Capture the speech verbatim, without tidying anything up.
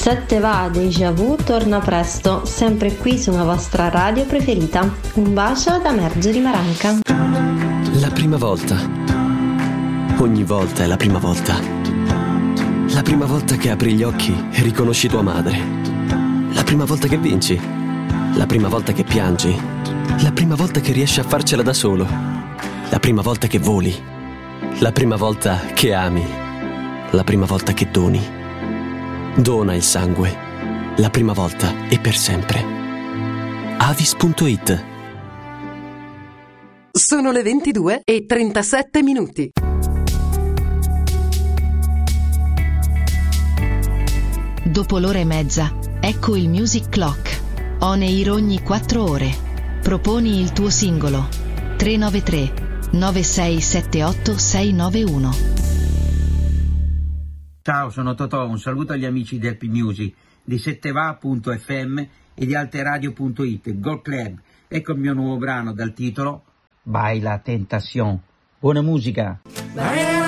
Sette va, Déjà Vu torna presto, sempre qui sulla vostra radio preferita. Un bacio da Marjorie Maranca. La prima volta. Ogni volta è la prima volta. La prima volta che apri gli occhi e riconosci tua madre. La prima volta che vinci. La prima volta che piangi. La prima volta che riesci a farcela da solo. La prima volta che voli. La prima volta che ami. La prima volta che doni. Dona il sangue, la prima volta e per sempre. Avis punto it. Sono le ventidue e trentasette minuti. Dopo l'ora e mezza, ecco il Music Clock. On air ogni quattro ore. Proponi il tuo singolo. tre nove tre nove sei sette otto sei nove uno. Ciao, sono Totò, un saluto agli amici di Happy Music, di setteva punto effe emme e di alteradio punto it, Gold Club. Ecco il mio nuovo brano dal titolo Baila Tentación. Buona musica! Baila